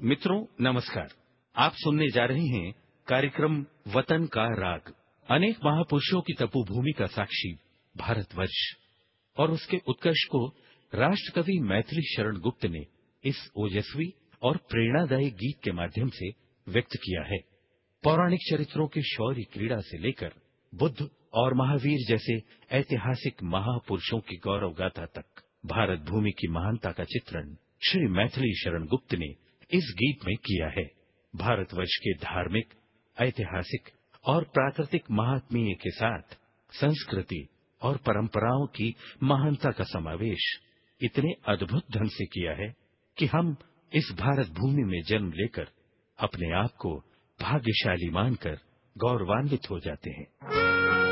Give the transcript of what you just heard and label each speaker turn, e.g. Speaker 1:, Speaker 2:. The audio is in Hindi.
Speaker 1: मित्रों नमस्कार। आप सुनने जा रहे हैं कार्यक्रम वतन का राग। अनेक महापुरुषों की तपोभूमि का साक्षी भारतवर्ष और उसके उत्कर्ष को राष्ट्रकवि मैथिली शरण गुप्त ने इस ओजस्वी और प्रेरणादायी गीत के माध्यम से व्यक्त किया है। पौराणिक चरित्रों के शौर्य क्रीड़ा से लेकर बुद्ध और महावीर जैसे ऐतिहासिक महापुरुषों की गौरव गाथा तक भारत भूमि की महानता का चित्रण श्री मैथिली शरण गुप्त ने इस गीत में किया है। भारतवर्ष के धार्मिक, ऐतिहासिक और प्राकृतिक महात्म्य के साथ संस्कृति और परंपराओं की महानता का समावेश इतने अद्भुत ढंग से किया है कि हम इस भारत भूमि में जन्म लेकर अपने आप को भाग्यशाली मानकर गौरवान्वित हो जाते हैं।